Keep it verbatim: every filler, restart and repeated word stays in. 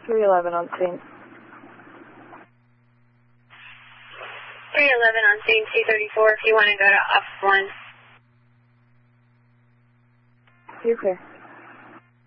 three eleven on scene. three eleven on scene, two thirty-four, if you want to go to off one. You're clear.